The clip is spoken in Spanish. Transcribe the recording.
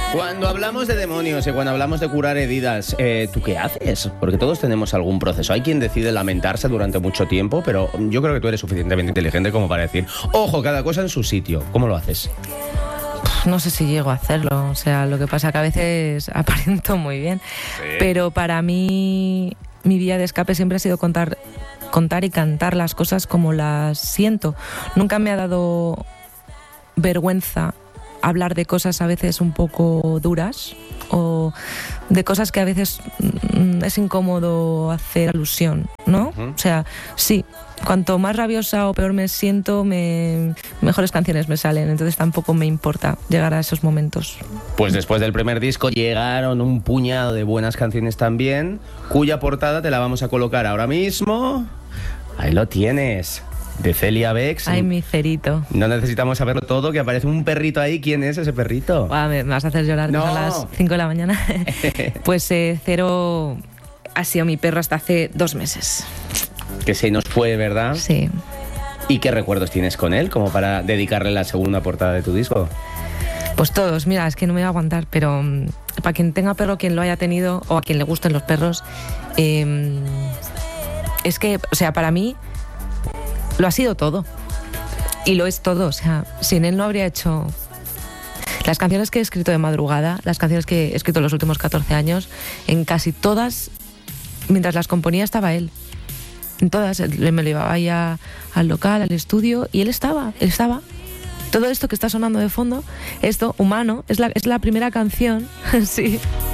Cuando hablamos de demonios y cuando hablamos de curar heridas, ¿tú qué haces? Porque todos tenemos algún proceso. Hay quien decide lamentarse durante mucho tiempo, pero yo creo que tú eres suficientemente inteligente como para decir, ojo, cada cosa en su sitio. ¿Cómo lo haces? No sé si llego a hacerlo, o sea, lo que pasa que a veces aparento muy bien, sí. Pero para mí mi vía de escape siempre ha sido contar y cantar las cosas como las siento. Nunca me ha dado vergüenza hablar de cosas a veces un poco duras o de cosas que a veces es incómodo hacer alusión, ¿no? Uh-huh. O sea, sí, cuanto más rabiosa o peor me siento, mejores canciones me salen, entonces tampoco me importa llegar a esos momentos. Pues después del primer disco llegaron un puñado de buenas canciones también, cuya portada te la vamos a colocar ahora mismo. Ahí lo tienes. De Celia Bex. Ay, mi cerito. No necesitamos saberlo todo, que aparece un perrito ahí. ¿Quién es ese perrito? Me vas a hacer llorar, no. Son las 5 de la mañana. Pues Cero ha sido mi perro hasta hace 2 meses. Que se nos fue, ¿verdad? Sí. ¿Y qué recuerdos tienes con él, como para dedicarle la segunda portada de tu disco? Pues todos, mira, es que no me voy a aguantar, pero para quien tenga perro, quien lo haya tenido, o a quien le gusten los perros, es que, o sea, para mí lo ha sido todo. Y lo es todo. O sea, sin él no habría hecho las canciones que he escrito de madrugada, las canciones que he escrito en los últimos 14 años, en casi todas, mientras las componía estaba él. En todas, me lo llevaba ahí al local, al estudio, y él estaba. Todo esto que está sonando de fondo, esto, Humano, es la primera canción, sí,